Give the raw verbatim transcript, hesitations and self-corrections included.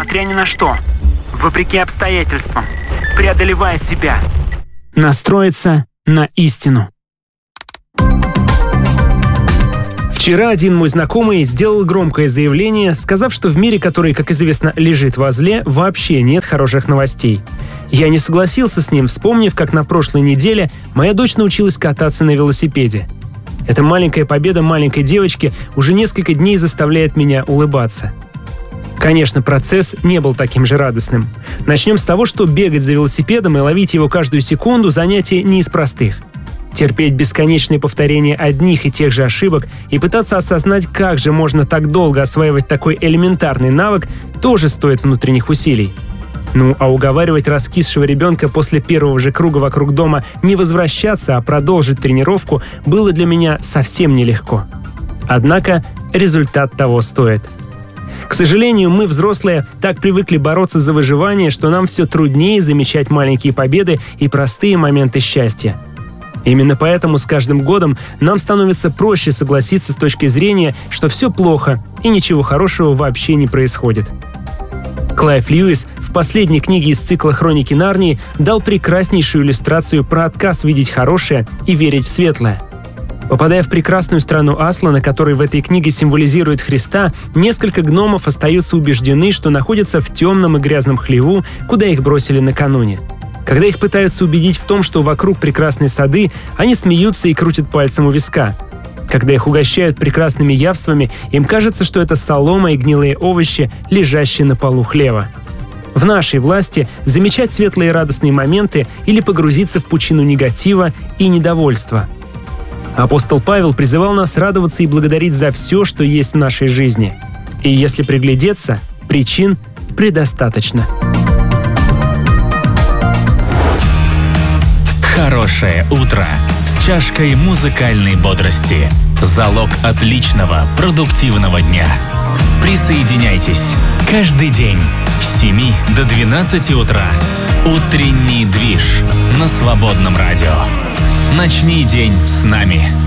несмотря ни на что, вопреки обстоятельствам, преодолевая себя. Настроиться на истину. Вчера один мой знакомый сделал громкое заявление, сказав, что в мире, который, как известно, лежит во зле, вообще нет хороших новостей. Я не согласился с ним, вспомнив, как на прошлой неделе моя дочь научилась кататься на велосипеде. Эта маленькая победа маленькой девочки уже несколько дней заставляет меня улыбаться. Конечно, процесс не был таким же радостным. Начнем с того, что бегать за велосипедом и ловить его каждую секунду – занятие не из простых. Терпеть бесконечные повторения одних и тех же ошибок и пытаться осознать, как же можно так долго осваивать такой элементарный навык, тоже стоит внутренних усилий. Ну, а уговаривать раскисшего ребенка после первого же круга вокруг дома не возвращаться, а продолжить тренировку было для меня совсем нелегко. Однако результат того стоит. К сожалению, мы, взрослые, так привыкли бороться за выживание, что нам все труднее замечать маленькие победы и простые моменты счастья. Именно поэтому с каждым годом нам становится проще согласиться с точки зрения, что все плохо и ничего хорошего вообще не происходит. Клайв Льюис в последней книге из цикла «Хроники Нарнии» дал прекраснейшую иллюстрацию про отказ видеть хорошее и верить в светлое. Попадая в прекрасную страну Аслана, который в этой книге символизирует Христа, несколько гномов остаются убеждены, что находятся в темном и грязном хлеву, куда их бросили накануне. Когда их пытаются убедить в том, что вокруг прекрасные сады, они смеются и крутят пальцем у виска. Когда их угощают прекрасными явствами, им кажется, что это солома и гнилые овощи, лежащие на полу хлева. В нашей власти замечать светлые и радостные моменты или погрузиться в пучину негатива и недовольства. Апостол Павел призывал нас радоваться и благодарить за все, что есть в нашей жизни. И если приглядеться, причин предостаточно. Хорошее утро с чашкой музыкальной бодрости. Залог отличного, продуктивного дня. Присоединяйтесь каждый день с семи до двенадцати утра. Утренний движ на Свободном радио. Начни день с нами.